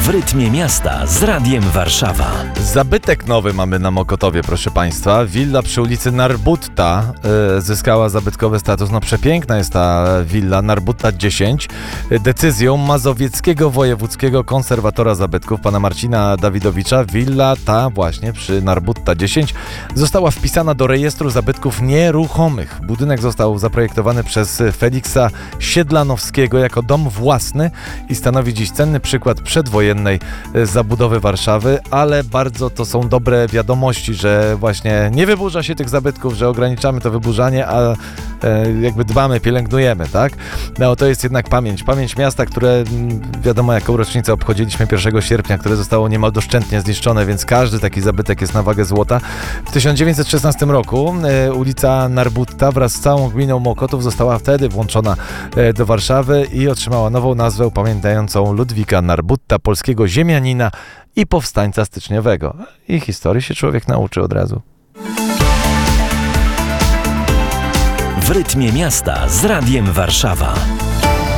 W rytmie miasta z Radiem Warszawa. Zabytek nowy mamy na Mokotowie, proszę Państwa. Willa przy ulicy Narbutta zyskała zabytkowy status. No przepiękna jest ta willa, Narbutta 10. Decyzją Mazowieckiego Wojewódzkiego Konserwatora Zabytków, pana Marcina Dawidowicza, willa ta właśnie przy Narbutta 10 została wpisana do rejestru zabytków nieruchomych. Budynek został zaprojektowany przez Feliksa Siedlanowskiego jako dom własny i stanowi dziś cenny przykład przedwojennej zabudowy Warszawy, ale bardzo to są dobre wiadomości, że właśnie nie wyburza się tych zabytków, że ograniczamy to wyburzanie, a jakby dbamy, pielęgnujemy, tak? No to jest jednak pamięć miasta, które wiadomo jaką rocznicę obchodziliśmy 1 sierpnia, które zostało niemal doszczętnie zniszczone, więc każdy taki zabytek jest na wagę złota. W 1916 roku ulica Narbutta wraz z całą gminą Mokotów została wtedy włączona do Warszawy i otrzymała nową nazwę upamiętniającą Ludwika Narbutta, polskiego ziemianina i powstańca styczniowego. I historii się człowiek nauczy od razu. W rytmie miasta z Radiem Warszawa.